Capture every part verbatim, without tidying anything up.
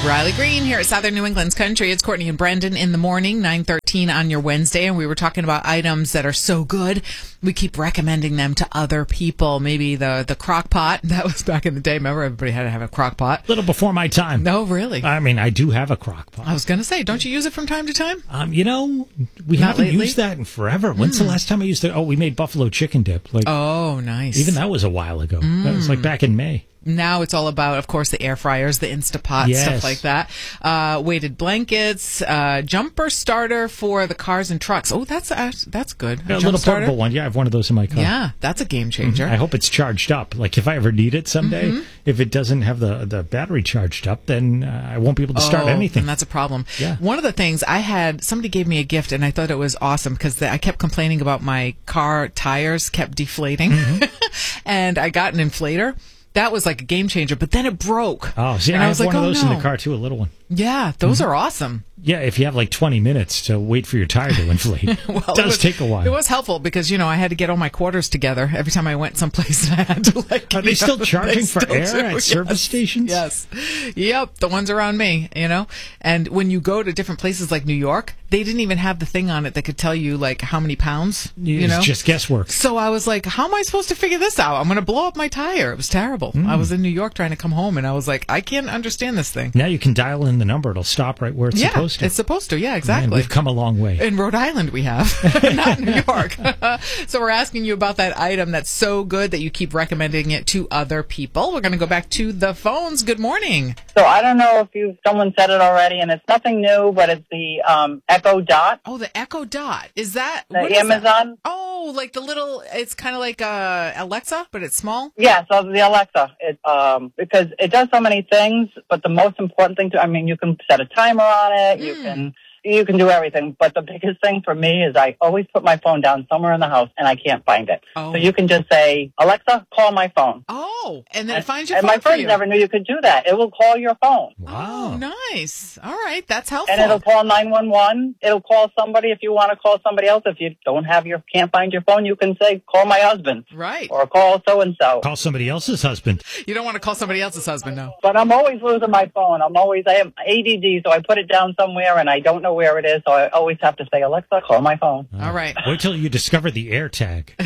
Riley Green here at Southern New England's Country. It's Courtney and Brendan in the morning, nine thirteen on your Wednesday, and we were talking about items that are so good, we keep recommending them to other people. Maybe the, the crock pot. That was back in the day. Remember, everybody had to have a crock pot. A little before my time. No, really? I mean, I do have a crock pot. I was going to say, don't you use it from time to time? Um, you know, we Not haven't lately? used that in forever. When's Mm. the last time I used it? Oh, we made buffalo chicken dip. Like, Oh, nice. even that was a while ago. Mm. That was like back in May. Now it's all about, of course, the air fryers, the Instapot, Yes. stuff like that. Uh, weighted blankets, uh, jumper starter for the cars and trucks. Oh, that's uh, that's good. A, jump little starter? portable one. Yeah, I have one of those in my car. Yeah, that's a game changer. I hope it's charged up. Like, if I ever need it someday, Mhm. if it doesn't have the, the battery charged up, then uh, I won't be able to start Oh, anything. And that's a problem. Yeah. One of the things I had, somebody gave me a gift and I thought it was awesome because I kept complaining about my car tires kept deflating. Mm-hmm. And I got an inflator. That was like a game changer, but then it broke. Oh, see, and I, was have like, one of oh, those no. in the car, too, a little one. Yeah, those Mhm. are awesome. Yeah, if you have like twenty minutes to wait for your tire to inflate. Well, it does it was, take a while. It was helpful because, you know, I had to get all my quarters together every time I went someplace. And I had to, like, Are they you still know, charging they for still air do, at yes. service stations? Yes. Yep, the ones around me, you know. And when you go to different places like New York, they didn't even have the thing on it that could tell you, like, how many pounds, you It's know. just guesswork. So I was like, how am I supposed to figure this out? I'm going to blow up my tire. It was terrible. Mm. I was in New York trying to come home, and I was like, I can't understand this thing. Now you can dial in the number. It'll stop right where it's yeah, supposed to. it's supposed to. Yeah, Man, exactly. we've come a long way. In Rhode Island, we have, not New York. So we're asking you about that item that's so good that you keep recommending it to other people. We're going to go back to the phones. Good morning. So I don't know if you someone said it already, and it's nothing new, but it's the um, Echo Dot. Oh, the Echo Dot. Is that The what is that? Amazon? Oh, like the little. It's kind of like uh, Alexa, but it's small. Yeah, so the Alexa, it, um, because it does so many things, but the most important thing to, I mean, you can set a timer on it, you Mm. can, you can do everything, but the biggest thing for me is I always put my phone down somewhere in the house and I can't find it. Oh. So you can just say, Alexa, call my phone. Oh, and then it And, finds your and phone my for friends you. never knew you could do that. It will call your phone. Wow. Oh, nice. All right, that's helpful. And it'll call nine one one. It'll call somebody if you want to call somebody else. If you don't have your, can't find your phone, you can say, call my husband. Right. Or call so-and-so. Call somebody else's husband. You don't want to call somebody else's husband, no. But I'm always losing my phone. I'm always, I have A D D, so I put it down somewhere and I don't know where it is. So I always have to say, Alexa, call my phone. All right. Wait till you discover the air tag.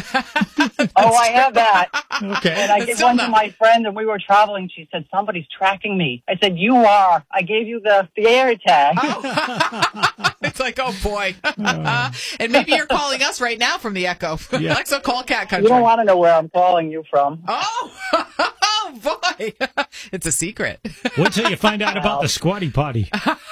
Oh, I have that. Okay. And I It's gave still one not- to my friend and we were traveling. She said, somebody's tracking me. I said, you are. I gave you the, the air tag. It's like, oh boy. And maybe you're calling us right now from the Echo. Yeah. Alexa, call Cat Country. You don't want to know where I'm calling you from. Oh, oh boy. It's a secret. Wait till you find out about the squatty potty.